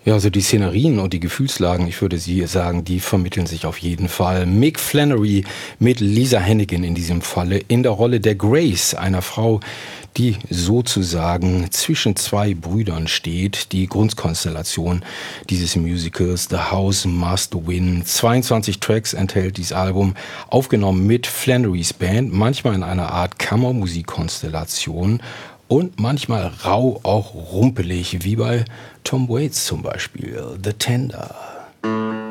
Ja, also die Szenerien und die Gefühlslagen, ich würde sagen, die vermitteln sich auf jeden Fall. Mick Flannery mit Lisa Hannigan in diesem Falle in der Rolle der Grace, einer Frau, die sozusagen zwischen zwei Brüdern steht. Die Grundkonstellation dieses Musicals The House Must Win. 22 Tracks enthält dieses Album, aufgenommen mit Flannerys Band, manchmal in einer Art Kammermusikkonstellation und manchmal rau, auch rumpelig, wie bei Tom Waits zum Beispiel, The Tender.